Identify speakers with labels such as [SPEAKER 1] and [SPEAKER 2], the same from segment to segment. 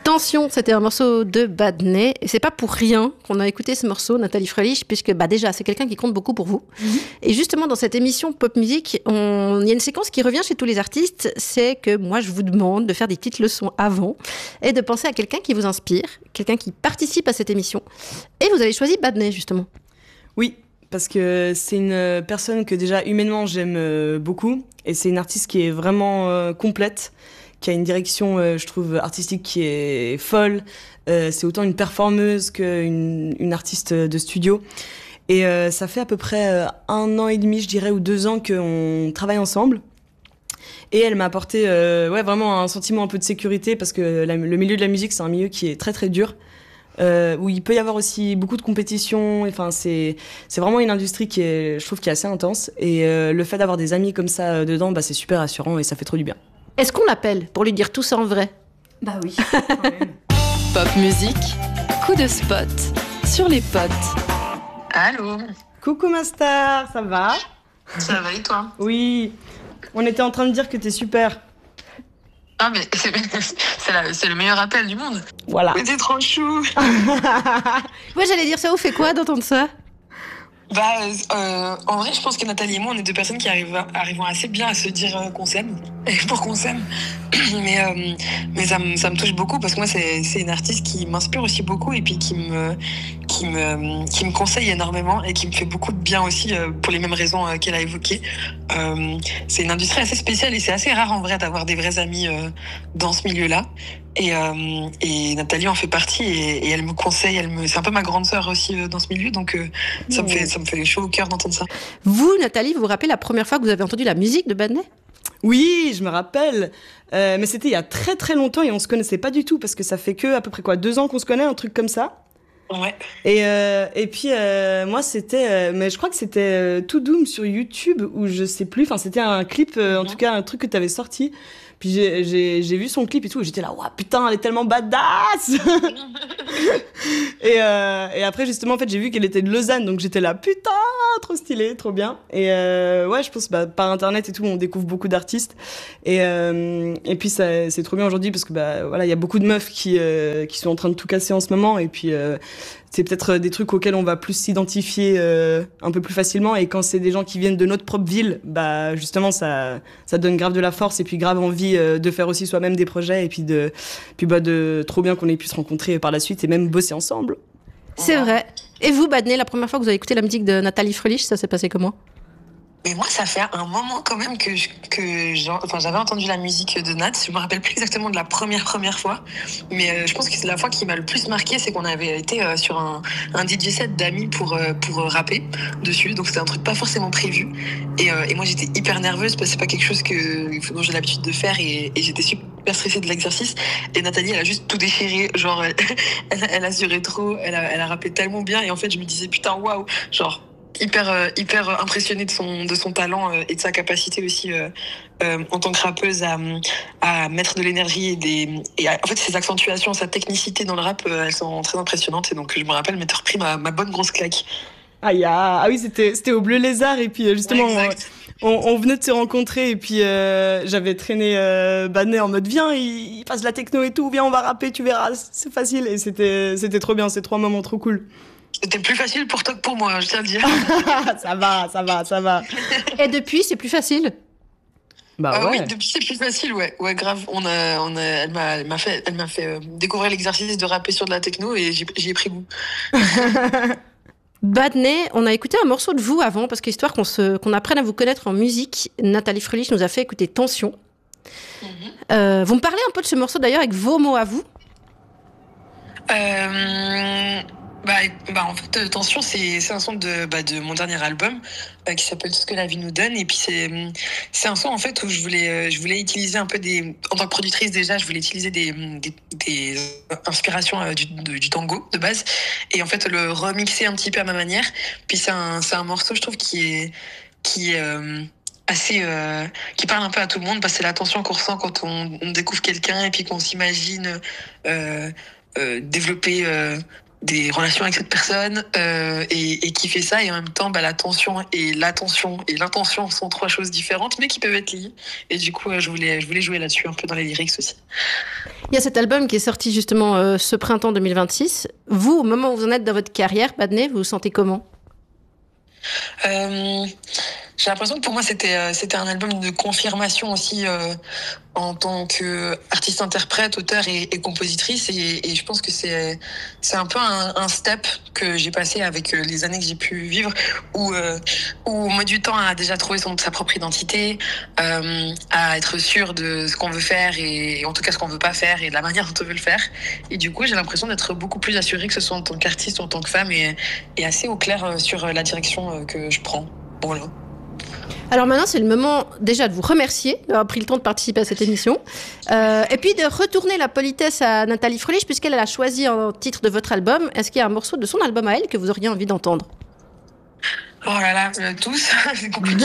[SPEAKER 1] Tension, c'était un morceau de Badney. Et c'est pas pour rien qu'on a écouté ce morceau, Nathalie Fröhlich, puisque déjà, c'est quelqu'un qui compte beaucoup pour vous. Et justement, dans cette émission Pop Music, il y a une séquence qui revient chez tous les artistes, c'est que moi, je vous demande de faire des petites leçons avant et de penser à quelqu'un qui vous inspire, quelqu'un qui participe à cette émission. Et vous avez choisi Badney, justement.
[SPEAKER 2] Oui, parce que c'est une personne que déjà, humainement, j'aime beaucoup. Et c'est une artiste qui est vraiment complète, qui a une direction, je trouve, artistique qui est folle. C'est autant une performeuse qu'une artiste de studio. Et ça fait à peu près 1 an et demi, je dirais, ou 2 ans qu'on travaille ensemble. Et elle m'a apporté vraiment un sentiment un peu de sécurité, parce que le milieu de la musique, c'est un milieu qui est très très dur, où il peut y avoir aussi beaucoup de compétition. Enfin, c'est vraiment une industrie qui est, je trouve, qui est assez intense. Et le fait d'avoir des amis comme ça dedans, c'est super rassurant et ça fait trop du bien.
[SPEAKER 1] Est-ce qu'on l'appelle pour lui dire tout ça en vrai ?
[SPEAKER 3] Bah oui, quand même.
[SPEAKER 4] Pop Music, coup de spot sur les potes.
[SPEAKER 5] Allô.
[SPEAKER 2] Coucou ma star, ça va ?
[SPEAKER 5] Ça va et toi ?
[SPEAKER 2] Oui, on était en train de dire que t'es super.
[SPEAKER 5] Ah mais c'est le meilleur appel du monde.
[SPEAKER 2] Voilà.
[SPEAKER 5] Mais t'es trop chou.
[SPEAKER 1] Ouais, j'allais dire, ça vous fait quoi d'entendre ça ?
[SPEAKER 5] En vrai, je pense que Nathalie et moi, on est deux personnes qui arrivons assez bien à se dire qu'on s'aime, et pour qu'on s'aime. Mais ça me touche beaucoup, parce que moi, c'est une artiste qui m'inspire aussi beaucoup, et puis qui me conseille énormément, et qui me fait beaucoup de bien aussi, pour les mêmes raisons qu'elle a évoquées. C'est une industrie assez spéciale, et c'est assez rare en vrai d'avoir des vrais amis dans ce milieu-là. Et Nathalie en fait partie, et elle me conseille, c'est un peu ma grande sœur aussi dans ce milieu, donc ça me fait chaud au cœur d'entendre ça.
[SPEAKER 1] Vous, Nathalie, vous vous rappelez la première fois que vous avez entendu la musique de Badney ?
[SPEAKER 2] Oui, je me rappelle, mais c'était il y a très très longtemps et on se connaissait pas du tout, parce que ça fait que à peu près 2 ans qu'on se connaît, un truc comme ça.
[SPEAKER 5] Ouais.
[SPEAKER 2] Et puis moi c'était, mais je crois que c'était Tout Doom sur YouTube, ou je sais plus, enfin c'était un clip, en tout cas un truc que t'avais sorti. Puis j'ai vu son clip et tout, et j'étais là, waouh, putain, elle est tellement badass. Et après, justement, en fait, j'ai vu qu'elle était de Lausanne, donc j'étais là, putain, trop stylé, trop bien. Et ouais, je pense, par internet et tout, on découvre beaucoup d'artistes. Et puis, c'est trop bien aujourd'hui, parce que, voilà, il y a beaucoup de meufs qui sont en train de tout casser en ce moment, et puis, c'est peut-être des trucs auxquels on va plus s'identifier un peu plus facilement, et quand c'est des gens qui viennent de notre propre ville, justement ça donne grave de la force, et puis grave envie de faire aussi soi-même des projets, et puis de trop bien qu'on ait pu se rencontrer par la suite et même bosser ensemble.
[SPEAKER 1] C'est vrai. Et vous, Badney, la première fois que vous avez écouté la musique de Nathalie Fröhlich, ça s'est passé comment ?
[SPEAKER 5] Mais moi, ça fait un moment quand même que j'avais entendu la musique de Nat. Je me rappelle plus exactement de la première fois, mais je pense que c'est la fois qui m'a le plus marqué, c'est qu'on avait été sur un DJ set d'amis pour rapper dessus. Donc c'était un truc pas forcément prévu. Et moi, j'étais hyper nerveuse, parce que c'est pas quelque chose dont j'ai l'habitude de faire, et j'étais super stressée de l'exercice. Et Nathalie, elle a juste tout déchiré. Genre, elle assurait trop. Elle a rappé tellement bien. Et en fait, je me disais, putain, waouh, genre hyper impressionnée de son talent et de sa capacité aussi en tant que rappeuse à mettre de l'énergie en fait ses accentuations, sa technicité dans le rap, elles sont très impressionnantes, et donc je me rappelle m'être repris ma bonne grosse claque.
[SPEAKER 2] Ah oui, c'était au Bleu Lézard, et puis justement on venait de se rencontrer, et puis j'avais traîné Badney en mode viens, il passe la techno et tout, viens on va rapper, tu verras, c'est facile, et c'était trop bien, c'est 3 moments trop cool.
[SPEAKER 5] C'était plus facile pour toi que pour moi, je tiens à le dire.
[SPEAKER 2] Ça va.
[SPEAKER 1] Et depuis, c'est plus facile ?
[SPEAKER 2] Ouais.
[SPEAKER 5] Oui, depuis c'est plus facile, ouais grave. Elle m'a fait découvrir l'exercice de rapper sur de la techno, et j'y ai pris goût.
[SPEAKER 1] Badney, on a écouté un morceau de vous avant, parce qu'histoire qu'on apprenne à vous connaître en musique, Nathalie Fröhlich nous a fait écouter Tension. Vous me parlez un peu de ce morceau d'ailleurs avec vos mots à vous ?
[SPEAKER 5] En fait, Tension, c'est un son de mon dernier album qui s'appelle Tout ce que la vie nous donne, et puis c'est un son en fait où je voulais utiliser un peu en tant que productrice déjà, je voulais utiliser des inspirations du tango de base, et en fait le remixer un petit peu à ma manière. Puis c'est un morceau, je trouve, qui est assez qui parle un peu à tout le monde, parce que c'est la tension qu'on ressent quand on découvre quelqu'un, et puis qu'on s'imagine développer des relations avec cette personne, et qui fait ça, et en même temps la tension et l'attention et l'intention sont 3 choses différentes, mais qui peuvent être liées, et du coup je voulais jouer là-dessus un peu dans les lyrics aussi.
[SPEAKER 1] Il y a cet album qui est sorti justement ce printemps 2026. Vous, au moment où vous en êtes dans votre carrière, Badney, vous vous sentez comment ?
[SPEAKER 5] J'ai l'impression que pour moi c'était un album de confirmation aussi en tant qu'artiste-interprète, auteur et compositrice et je pense que c'est un peu un step que j'ai passé avec les années que j'ai pu vivre où on met du temps à déjà trouver sa propre identité, à être sûr de ce qu'on veut faire et en tout cas ce qu'on veut pas faire et de la manière dont on veut le faire et du coup j'ai l'impression d'être beaucoup plus assurée que ce soit en tant qu'artiste ou en tant que femme et assez au clair sur la direction que je prends. Voilà.
[SPEAKER 1] Alors maintenant, c'est le moment déjà de vous remercier d'avoir pris le temps de participer à cette émission. Et puis de retourner la politesse à Nathalie Fröhlich, puisqu'elle a choisi en titre de votre album. Est-ce qu'il y a un morceau de son album à elle que vous auriez envie d'entendre ?
[SPEAKER 5] Oh là là, tous, c'est compliqué.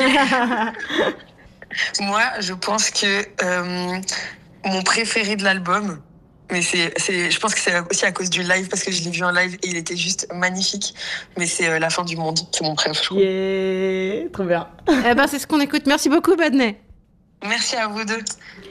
[SPEAKER 5] Moi, je pense que mon préféré de l'album, mais je pense que c'est aussi à cause du live, parce que je l'ai vu en live et il était juste magnifique. Mais c'est La fin du monde, c'est mon préf, je crois.
[SPEAKER 2] Yeah, trop bien.
[SPEAKER 1] Eh ben, c'est ce qu'on écoute. Merci beaucoup, Badney.
[SPEAKER 5] Merci à vous deux.